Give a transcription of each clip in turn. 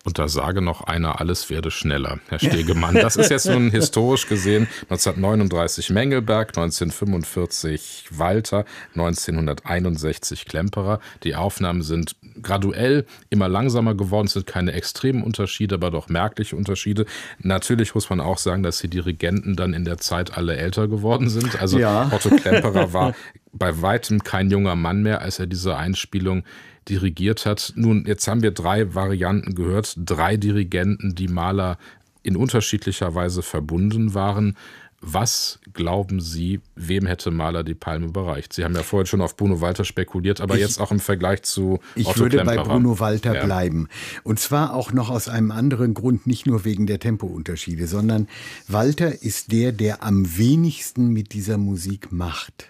Und da sage noch einer, alles werde schneller, Herr Stegemann. Das ist jetzt nun historisch gesehen 1939 Mengelberg, 1945 Walter, 1961 Klemperer. Die Aufnahmen sind graduell immer langsamer geworden. Es sind keine extremen Unterschiede, aber doch merkliche Unterschiede. Natürlich muss man auch sagen, dass die Dirigenten dann in der Zeit alle älter geworden sind. Also ja. Otto Klemperer war bei weitem kein junger Mann mehr, als er diese Einspielung dirigiert hat. Nun, jetzt haben wir 3 Varianten gehört, 3 Dirigenten, die Mahler in unterschiedlicher Weise verbunden waren. Was glauben Sie, wem hätte Mahler die Palme überreicht? Sie haben ja vorhin schon auf Bruno Walter spekuliert, aber jetzt auch im Vergleich zu Otto Klemperer. Ich würde bei Bruno Walter bleiben. Und zwar auch noch aus einem anderen Grund, nicht nur wegen der Tempounterschiede, sondern Walter ist der am wenigsten mit dieser Musik macht.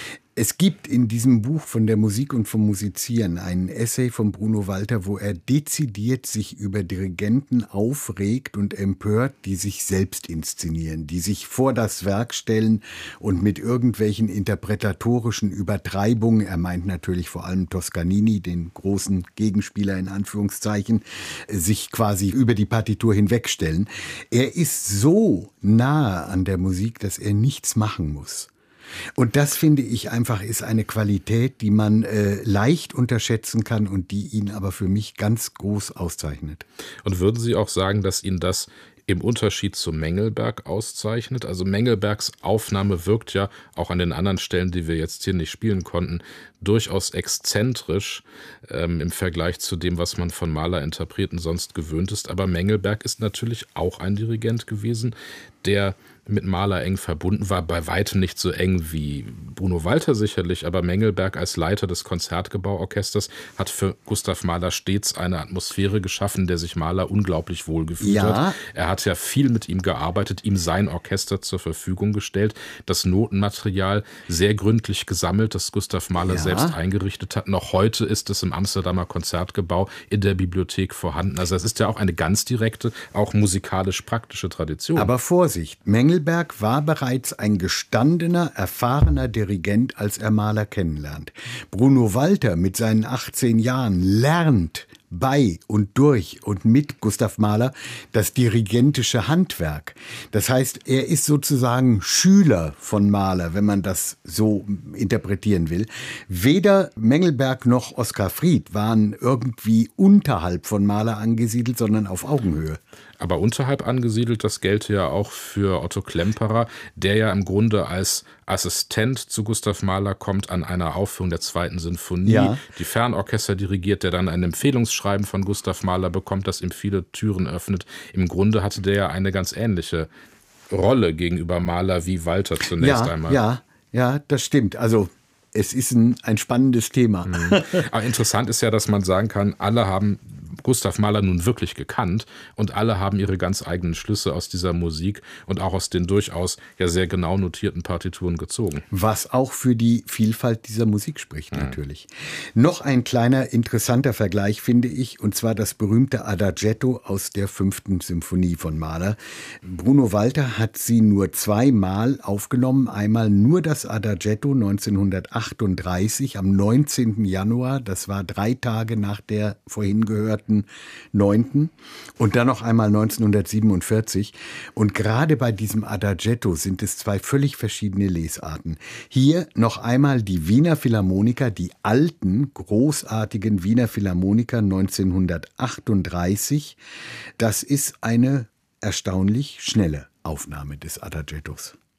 Es gibt in diesem Buch von der Musik und vom Musizieren einen Essay von Bruno Walter, wo er dezidiert sich über Dirigenten aufregt und empört, die sich selbst inszenieren, die sich vor das Werk stellen und mit irgendwelchen interpretatorischen Übertreibungen, er meint natürlich vor allem Toscanini, den großen Gegenspieler in Anführungszeichen, sich quasi über die Partitur hinwegstellen. Er ist so nahe an der Musik, dass er nichts machen muss. Und das, finde ich, einfach ist eine Qualität, die man leicht unterschätzen kann und die ihn aber für mich ganz groß auszeichnet. Und würden Sie auch sagen, dass ihn das im Unterschied zu Mengelberg auszeichnet? Also Mengelbergs Aufnahme wirkt ja auch an den anderen Stellen, die wir jetzt hier nicht spielen konnten, durchaus exzentrisch im Vergleich zu dem, was man von Mahler-Interpreten sonst gewöhnt ist. Aber Mengelberg ist natürlich auch ein Dirigent gewesen, der mit Mahler eng verbunden war, bei weitem nicht so eng wie Bruno Walter sicherlich, aber Mengelberg als Leiter des Konzertgebauorchesters hat für Gustav Mahler stets eine Atmosphäre geschaffen, der sich Mahler unglaublich wohlgefühlt hat. Er hat ja viel mit ihm gearbeitet, ihm sein Orchester zur Verfügung gestellt, das Notenmaterial sehr gründlich gesammelt, das Gustav Mahler selbst eingerichtet hat. Noch heute ist es im Amsterdamer Konzertgebau in der Bibliothek vorhanden. Also es ist ja auch eine ganz direkte, auch musikalisch praktische Tradition. Aber Vorsicht, Mengelberg war bereits ein gestandener, erfahrener Dirigent, als er Mahler kennenlernt. Bruno Walter mit seinen 18 Jahren lernt bei und durch und mit Gustav Mahler das dirigentische Handwerk. Das heißt, er ist sozusagen Schüler von Mahler, wenn man das so interpretieren will. Weder Mengelberg noch Oskar Fried waren irgendwie unterhalb von Mahler angesiedelt, sondern auf Augenhöhe. Aber unterhalb angesiedelt, das gelte ja auch für Otto Klemperer, der ja im Grunde als Assistent zu Gustav Mahler kommt an einer Aufführung der 2. Sinfonie, die Fernorchester dirigiert, der dann ein Empfehlungsschreiben von Gustav Mahler bekommt, das ihm viele Türen öffnet. Im Grunde hatte der ja eine ganz ähnliche Rolle gegenüber Mahler wie Walter zunächst einmal. Ja, das stimmt. Also es ist ein spannendes Thema. Aber interessant ist ja, dass man sagen kann, alle haben Gustav Mahler nun wirklich gekannt und alle haben ihre ganz eigenen Schlüsse aus dieser Musik und auch aus den durchaus ja sehr genau notierten Partituren gezogen. Was auch für die Vielfalt dieser Musik spricht, natürlich. Noch ein kleiner interessanter Vergleich, finde ich, und zwar das berühmte Adagietto aus der 5. Symphonie von Mahler. Bruno Walter hat sie nur 2-mal aufgenommen. Einmal nur das Adagietto 1938 am 19. Januar. Das war 3 Tage nach der vorhin gehörten 9. und dann noch einmal 1947. Und gerade bei diesem Adagietto sind es 2 völlig verschiedene Lesarten. Hier noch einmal die Wiener Philharmoniker, die alten, großartigen Wiener Philharmoniker 1938. Das ist eine erstaunlich schnelle Aufnahme des Adagiettos.